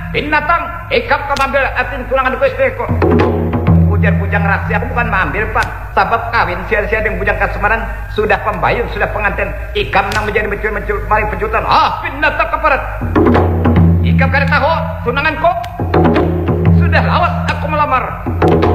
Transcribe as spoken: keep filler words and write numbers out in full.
binatang ikap kamambil atin tulangan Gusti kok pujan-pujang rahasia aku bukan mengambil Pak sabab kawin sia-sia dengan bujang kasemaran sudah pembayun sudah pengantin ikam nang menjadi mencul-mencul mari penjutan ah binatang keparat ikam kada tahu tunanganku sudah lawat aku melamar